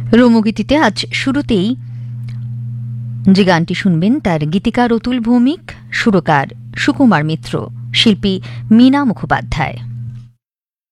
রোমগীতিতে আজ শুরুতেই যে গানটি শুনবেন তার গীতিকার অতুল ভৌমিক, সুরকার সুকুমার মিত্র, শিল্পী মীনা মুখোপাধ্যায়।